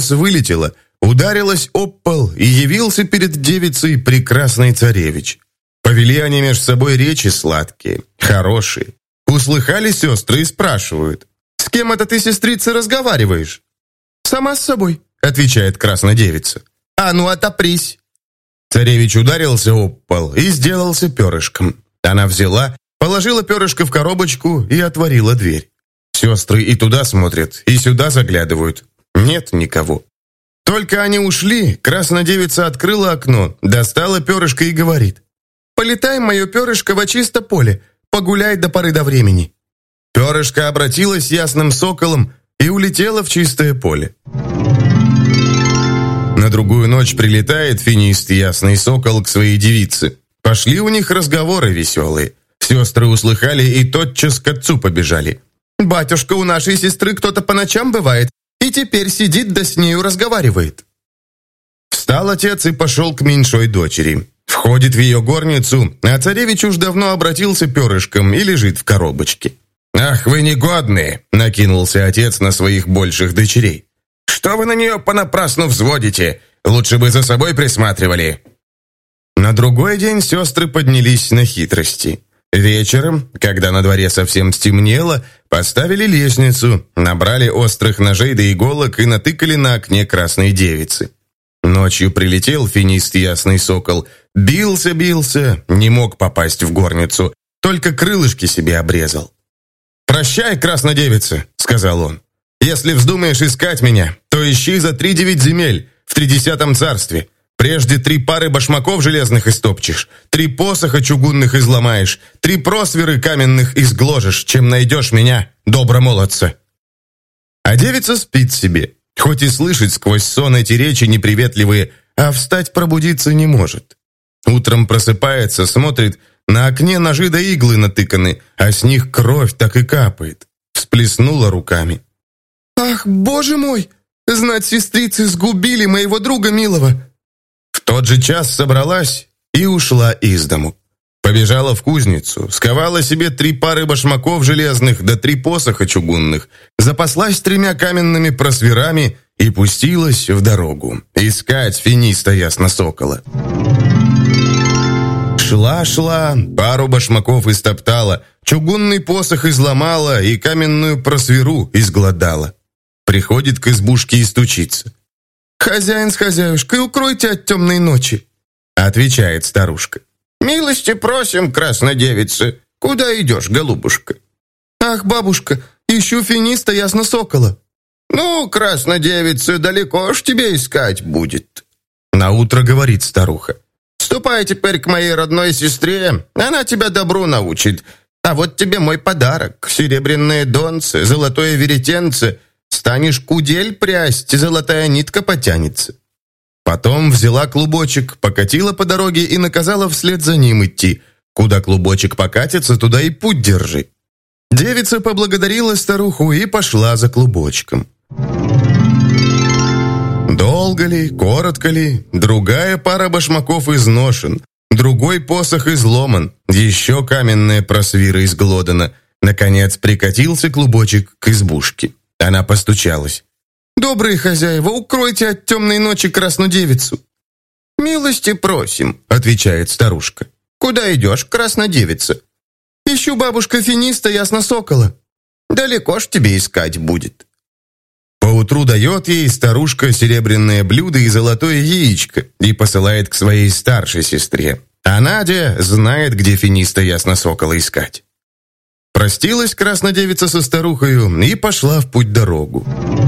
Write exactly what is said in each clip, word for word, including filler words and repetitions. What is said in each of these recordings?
раз вылетела, ударилась об пол, и явился перед девицей прекрасный царевич. Повели они между собой речи сладкие, хорошие. Услыхали сестры и спрашивают: «С кем это ты, сестрица, разговариваешь?» «Сама с собой», — отвечает краснодевица. «А ну, отопрись!» Царевич ударился об пол и сделался перышком. Она взяла, положила перышко в коробочку и отворила дверь. Сестры и туда смотрят, и сюда заглядывают. Нет никого. Только они ушли, краснодевица открыла окно, достала перышко и говорит: «Полетай, мое перышко, во чисто поле, погуляй до поры до времени». Перышко обратилось ясным соколом и улетело в чистое поле. На другую ночь прилетает финист ясный сокол к своей девице. Пошли у них разговоры веселые. Сестры услыхали и тотчас к отцу побежали. «Батюшка, у нашей сестры кто-то по ночам бывает, и теперь сидит да с нею разговаривает». Встал отец и пошел к меньшой дочери. Входит в ее горницу, а царевич уж давно обратился перышком и лежит в коробочке. «Ах, вы негодные!» — накинулся отец на своих больших дочерей. «Что вы на нее понапрасну взводите? Лучше бы за собой присматривали». На другой день сестры поднялись на хитрости. Вечером, когда на дворе совсем стемнело, поставили лестницу, набрали острых ножей да иголок и натыкали на окне красной девицы. Ночью прилетел финист ясный сокол, бился-бился, не мог попасть в горницу, только крылышки себе обрезал. «Прощай, краснодевица», — сказал он. «Если вздумаешь искать меня, то ищи за три девять земель в тридесятом царстве. Прежде три пары башмаков железных истопчешь, три посоха чугунных изломаешь, три просверы каменных изгложишь, чем найдешь меня, добромолодца». А девица спит себе, хоть и слышит сквозь сон эти речи неприветливые, а встать пробудиться не может. Утром просыпается, смотрит, на окне ножи да иглы натыканы, а с них кровь так и капает. Всплеснула руками. «Ах, боже мой! Знать, сестрицы сгубили моего друга милого!» В тот же час собралась и ушла из дому. Побежала в кузницу, сковала себе три пары башмаков железных да три посоха чугунных, запаслась тремя каменными просверами и пустилась в дорогу искать финиста ясносокола. Шла-шла, пару башмаков истоптала, чугунный посох изломала и каменную просверу изгладала. Приходит к избушке и стучится. «Хозяин с хозяюшкой, укройте от темной ночи», — отвечает старушка. «Милости просим, краснодевица. Куда идешь, голубушка?» «Ах, бабушка, ищу финиста ясносокола». «Ну, краснодевица, далеко ж тебе искать будет». Наутро говорит старуха. «Ступай теперь к моей родной сестре, она тебя добру научит. А вот тебе мой подарок, серебряные донцы, золотое веретенце. Станешь кудель прясть, золотая нитка потянется». Потом взяла клубочек, покатила по дороге и наказала вслед за ним идти. Куда клубочек покатится, туда и путь держи. Девица поблагодарила старуху и пошла за клубочком. Долго ли, коротко ли, другая пара башмаков изношен, другой посох изломан, еще каменная просвира изглодана. Наконец прикатился клубочек к избушке. Она постучалась. «Добрые хозяева, укройте от темной ночи краснодевицу». «Милости просим», — отвечает старушка. «Куда идешь, краснодевица?» «Ищу, бабушка, финиста ясносокола». «Далеко ж тебе искать будет». Поутру дает ей старушка серебряное блюдо и золотое яичко и посылает к своей старшей сестре. А Надя знает, где финиста ясносокола искать. Простилась краснодевица со старухою и пошла в путь-дорогу.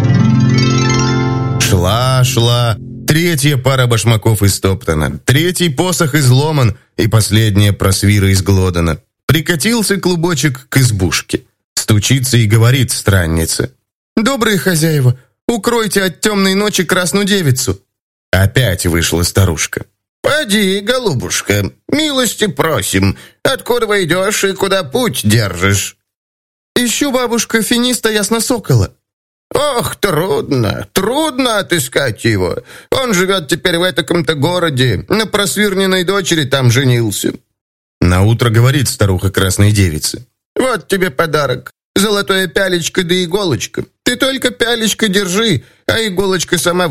Шла-шла, третья пара башмаков истоптана, третий посох изломан и последняя просвира изглодана. Прикатился клубочек к избушке. Стучится и говорит странница. «Добрые хозяева, укройте от темной ночи красную девицу». Опять вышла старушка. «Поди, голубушка, милости просим. Откуда вы идешь и куда путь держишь?» «Ищу, бабушка, финиста ясносокола». «Ох, трудно, трудно отыскать его. Он живет теперь в этаком-то городе, на просвирненной дочери там женился». Наутро говорит старуха красной девице. «Вот тебе подарок. Золотое пялечко да иголочка. Ты только пялечко держи, а иголочка сама